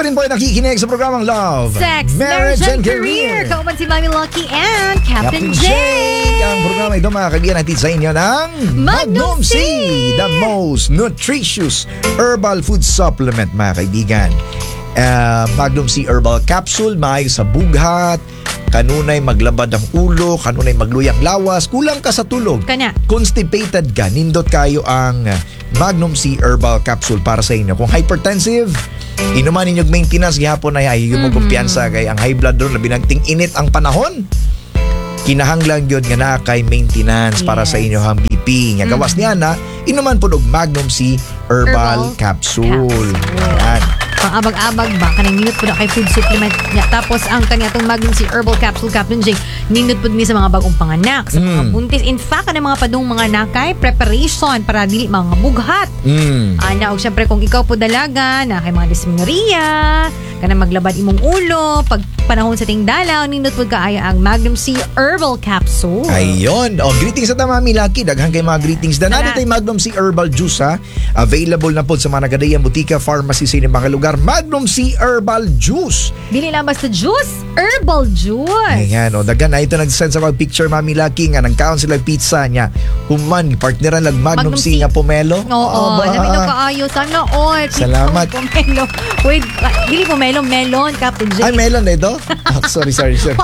pa rin po ay nakikinig sa programang Love, Sex, Marriage and Career. Kauban si Mami Lucky and Captain J. Ang programa ito mga kaibigan natin sa inyo ng Magnum C, the most nutritious herbal food supplement mga kaibigan. Magnum C Herbal Capsule, maayos sa bughat, kanunay maglabad ang ulo, kanunay magluyang lawas, kulang ka sa tulog, constipated ka, nindot kayo ang Magnum C Herbal Capsule para sa inyo. Kung hypertensive, inuman ninyong maintenance, gihapon ay mo kumpiyansa kay ang high blood doon, labi nagting init ang panahon. Kinahanglan yun nga na kay maintenance para sa inyo ang BP. Nga gawas niya na, inuman po og Magnum C Herbal Capsule. Yan. Pang-abag-abag ba? Kanang ninot po na kay food supplement niya. Tapos ang kanya itong Magnum C Herbal Capsule, Captain J, ninot po din sa mga bagong panganak, sa mga buntis. In fact, kanang mga padung mga nakay, preparation para dili mga bughat. O syempre kung ikaw po dalaga, na kay mga dysmenorrhea, kanang maglabad imong ulo, pag panahon sa ting dalaw, ninot po kaaya ang Magnum C Herbal Capsule. Ayun. Greetings sa Mami Lucky. Daghan kay mga greetings. Danado tayo Magnum C Herbal Juice ha. Available na po sa mga nagadayang butika, pharmacy sa inyong mga lugar. Magnum C Herbal Juice. Dili lang basta juice, herbal juice. Ayan, daghan na ito nag-send sa mga picture Mami Lucky nga nang kaon sila pizza niya. Human, partneran lang Magnum C nga pomelo. Oo, namin kaayo. Sana all. Salamat. Pomelo. Wait, dili pomelo, melon, Captain J. Ay, melon na ito? Sorry.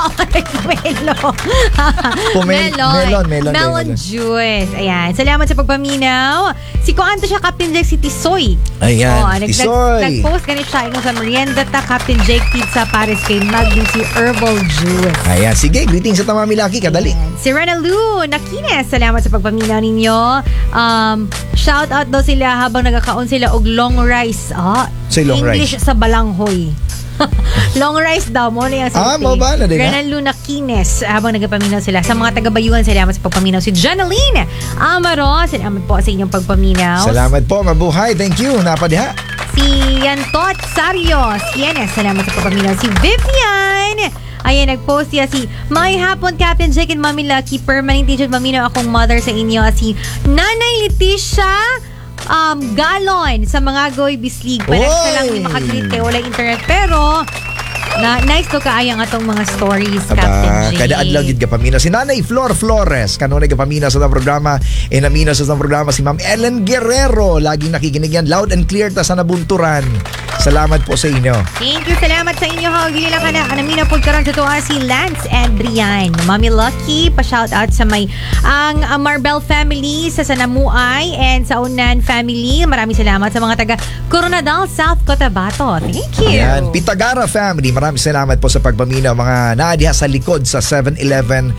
Melon juice. Ayan. Salamat sa pagpaminaw. Si Kuanto siya, Captain J, si Tisoy. Ayan, Tisoy. Nag-post ganit siya sa merienda ta, Captain J, pizza pares kay Magnum C Herbal Juice. Ayan, sige. Greetings sa Mami Lucky. Kadali. Si Rena Lu Nakines, salamat sa pagpaminaw ninyo. Shout out daw sila habang nagkakaon sila og long rice. Say long English rice. Sa balanghoy. Long rice daw mo na yung mo ba? Rena Lu Nakines, habang nagpaminaw sila. Sa mga taga-Bayuan, salamat sa pagpaminaw. Si Janaline Amaro, salamat po sa inyong pagpaminaw. Salamat po, mabuhay. Thank you. Napadiha. Si Yantot Sarios, salamat sa pagpaminaw. Si Vivian, ayan, nag-post siya si May Hapon, Captain Jake and Mami Lucky. Permanent teacher, maminaw akong mother sa inyo. Si Nanay Leticia Galon sa mga Goy Bislig. Parang sa lang makaglit kay wala internet. Pero nice to kaayang atong mga stories, Captain J. Kada adlaw gid ka pamina si Nanay Flor Flores, kanunay ka pamina sa programa, namina sa programa si Ma'am Ellen Guerrero, laging nakikinig yan loud and clear ta sa nabunturan. Salamat po sa inyo. Thank you, salamat sa inyo. Gili lang ka na. Namina po karon sa tuwa si Lance and Brian. Mami Lucky, pa-shout out sa ang Marbel family sa Sanamuay and sa Unan family. Maraming salamat sa mga taga Coronadal, South Cotabato. Thank you. Yan, Pitagara family, maraming salamat po sa pagpaminaw. Mga naadiha sa likod sa 7-Eleven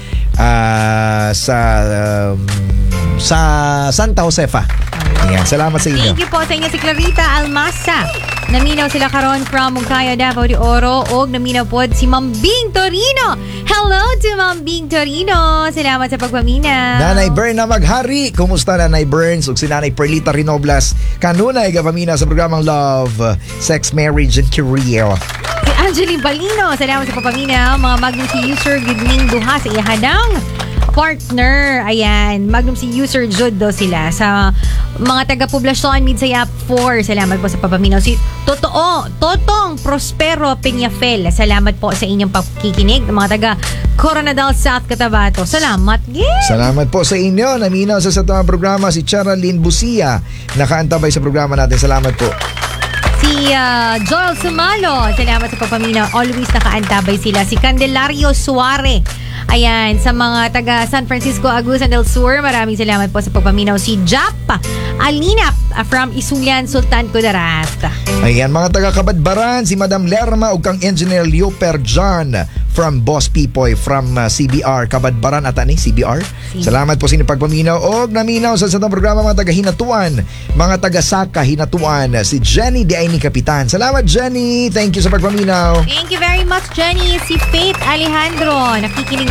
sa Santa Josefa. Yan, salamat sa inyo. Thank you po sa inyo si Clarita Almasa. Naminaw sila karon from Mungkaya, Davao de Oro, og naminaw po si Ma'am Bing Torino. Hello to Ma'am Bing Torino. Salamat sa pagpaminaw. Nanay Berna Maghari, kumusta Nanay Burns? Ug si Nanay Perlita Rinoblas, kanunay gapamina sa programang Love, Sex, Marriage and Career. Si Angeline Balino, salamat sa pagpaminaw. Mga Magnum C user, good ning duha sa ihadang partner. Ayan, Magnum C user Jud daw sila sa mga taga-poblasyon Midsayap 4. Salamat po sa papaminaw. Si Totong Prospero Peñafel, salamat po sa inyong pakikinig. Mga taga Coronadal, South Cotabato, salamat. Salamat po sa inyo. Naminaw sa tamang programa si Charalyn Busia, nakaantabay sa programa natin. Salamat po. Si Joel Sumalo, salamat sa papaminaw. Always nakaantabay sila. Si Candelario Suare, ayan, sa mga taga San Francisco, Agusan del Sur, maraming salamat po sa pagpaminaw. Si Jap Alinap from Isulian, Sultan Kudarat. Ayan, mga taga Kabadbaran, si Madam Lerma ug kang Engineer Leo Perjan from Boss Pipoy from CBR Kabadbaran at CBR. Salamat po sa inyong pagpaminaw. Og naminaw sa satong programa mga taga Hinatuan, mga taga Saka Hinatuan, si Jenny Di Aini Kapitan. Salamat Jenny, thank you sa pagpaminaw. Thank you very much Jenny. Si Faith Alejandro, nakikinig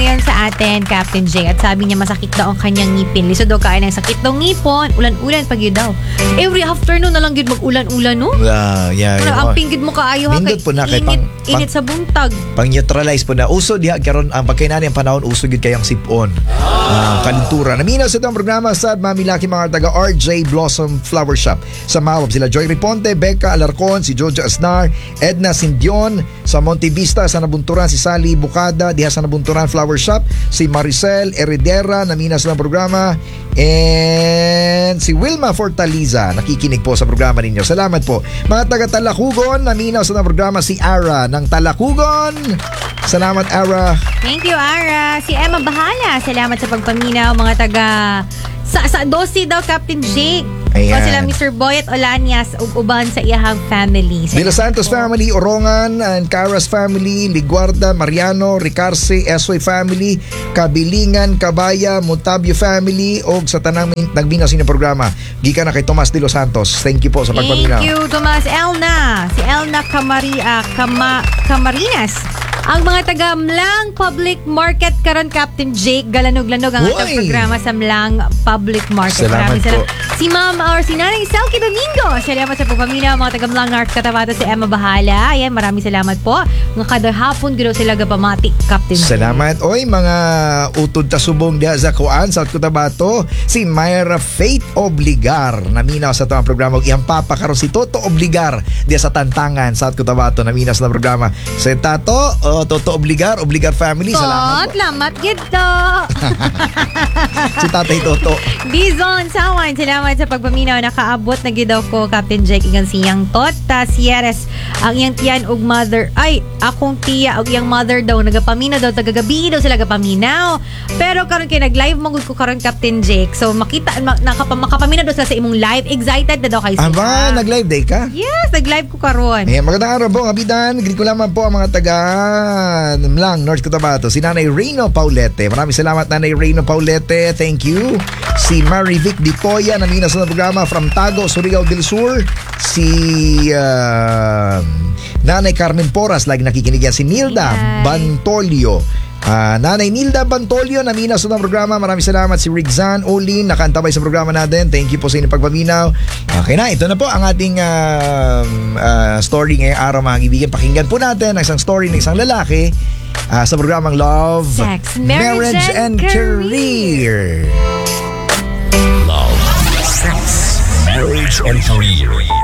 ngayon sa atin, Captain J. At sabi niya masakit daw ang kanyang ngipin. Liso daw kain ng sakit daw ngipon. Ulan-ulan pag yun daw. Every afternoon na lang yun mag-ulan-ulan, no? Yeah. Ang pinggid mo kaayo ha. Nindot po na kay Init sa buntag. Pang-neutralize po na. Uso diha karon ang pagkainani ang panahon uso gid kayang sipon. Kalintura. Naminaw sa itong programa sa mamilaki mga taga RJ Blossom Flower Shop. Sa Mawab sila Joy Riponte, Becca Alarcon, si Jojo Asnar, Edna Sindion, sa Monte Vista sa Nabunturan si Sally Bukada, diha sa Nabunturan Flower Shop, si Maricel Heredera, naminaw sa itong programa, and si Wilma Fortaliza, nakikinig po sa programa ninyo. Salamat po. Mga taga Talakugon, naminaw sa itong programa si Ara ng Talakugon. Salamat, Ara. Thank you, Ara. Si Emma Bahala, salamat sa pagpaminaw. Mga taga sa Dosi daw, Captain Jake. Ayan. O sila Mr. Boyet Olanias ug uban sa iyahang family. De Los Santos family, Orongan and Caras family, Liguarda, Mariano, Ricarce, Esoy family, Kabilingan, Kabaya, Montabio family o sa tanang nagbinaw sa inyong programa. Gikan na kay Tomas De Los Santos. Thank you po sa pagpaminaw. Thank you, Tomas. Elna. Si Elna Camarinas. Ang mga taga Mlang Public Market karon, Captain Jake, galanog-lanog ang atong programa sa Mlang Public Market. Salamat po. Si Ma'am or si Nanay Selkie Domingo, salamat sa pagpamina. Mga taga Mlang North Cotabato, si Emma Bahala. Ayan, maraming salamat po. Mga kada hapon ginaw sila gapamati, Captain Jake. Salamat. Oy, mga utod ta subong diha sa Kuan, South Cotabato. Si Myra Faith Obligar, naminaw sa itong programa. Iyang papa karon si Toto Obligar diha sa Tantangan, South Cotabato, naminaw sa programa. Si Tato, Toto Obligar family. Salamat po. Salamat gito. Si Tatay Toto. Dizon Sawan, salamat sa pagpaminaw. Nakaabot na gidaw ko, Captain Jake, igang siyang Tota Sieres, ang iyang tiyan ug mother. Ay, akong tiya ug iyang mother daw nagapaminaw daw, tagagabi daw sila gapaminaw. Pero karon kay nag-live magud ko karon, Captain Jake. So makita makapaminaw daw sila sa imong live. Excited na daw kay sila. Aba, nag-live day ka? Yes, nag-live ko karon. Magandang araw po, kapitan. Greet ko lamang po ang mga taga Mlang, North Cotabato. Si Nanay Reyno Paulete. Maraming salamat, Nanay Reyno Paulete. Thank you. Si Marivic Dipoya, namina sa programa from Tago, Surigao del Sur. Si Nanay Carmen Porras, lagi nakikinig yan. Si Nilda Bantolio. Nanay Nilda Bantolio, namina sa programa. Maraming salamat. Si Rigzan Olin, nakaantabay sa programa natin. Thank you po sa inyong pagpaminaw. Okay na, ito na po ang ating story ngayong araw, mga kaibigan. Pakinggan po natin ang isang story ng isang lalaki sa programang Love, Sex, Marriage and Career. Love, Sex, Marriage and Career.